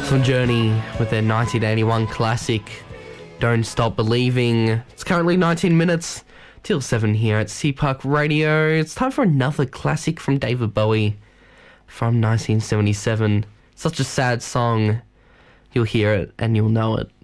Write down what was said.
From Journey with their 1981 classic, Don't Stop Believing. It's currently 19 minutes till 7 here at CPAC Radio. It's time for another classic from David Bowie from 1977. Such a sad song. You'll hear it and you'll know it.